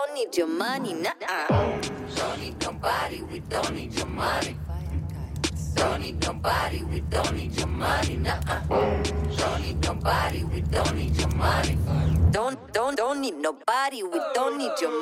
don't need your money, nah. Don't need nobody, we don't need your money. Don't need nobody, we don't need your money, nah. Don't need nobody, we don't need your money. Don't need nobody, we don't need your money.